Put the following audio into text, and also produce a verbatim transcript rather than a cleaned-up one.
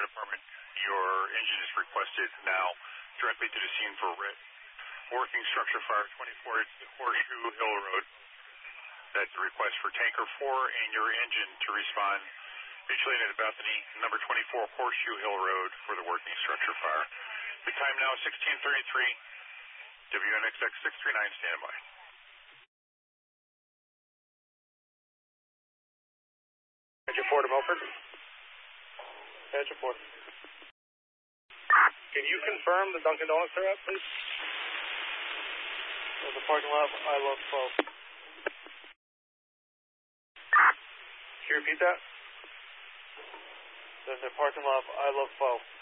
Department. Your engine is requested now directly to the scene for writ. Working structure fire twenty-four Horseshoe Hill Road. That's a request for tanker four and your engine to respond visually at Bethany, number twenty-four Horseshoe Hill Road for the working structure fire. The time now is sixteen thirty-three. W N X X six three nine, stand by. Engine four to Milford. Engine four. Can you confirm the Dunkin' Donuts they're at, please? There's a parking lot, I love twelve. Can you repeat that? There's a parking lot, I love twelve.